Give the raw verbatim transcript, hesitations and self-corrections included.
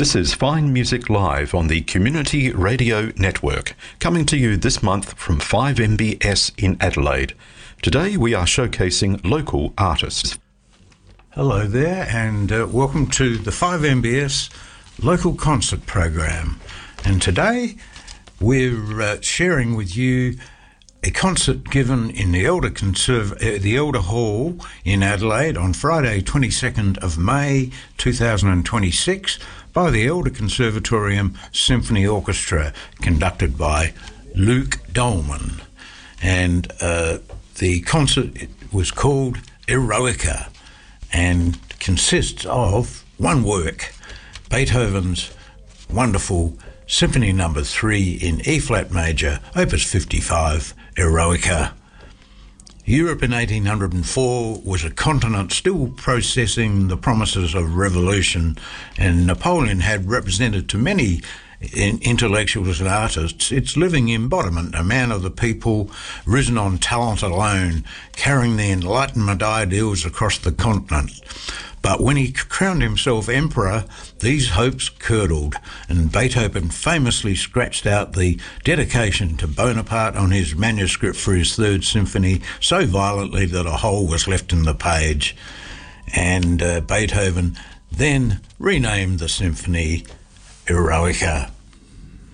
This is Fine Music Live on the Community Radio Network, coming to you this month from five M B S in Adelaide. Today we are showcasing local artists. Hello there, and uh, welcome to the five M B S Local Concert Program. And today we're uh, sharing with you a concert given in the Elder Conserv- uh, the Elder Hall in Adelaide on Friday, twenty-second of May two thousand twenty-six by the Elder Conservatorium Symphony Orchestra, conducted by Luke Dolman. And uh, the concert was called Eroica and consists of one work, Beethoven's wonderful Symphony Number Three in E-flat major, Opus fifty-five, Eroica. Europe in eighteen oh four was a continent still processing the promises of revolution, and Napoleon had represented to many intellectuals and artists its living embodiment, a man of the people, risen on talent alone, carrying the Enlightenment ideals across the continent. But when he crowned himself emperor, these hopes curdled, and Beethoven famously scratched out the dedication to Bonaparte on his manuscript for his Third Symphony so violently that a hole was left in the page. And uh, Beethoven then renamed the symphony Eroica.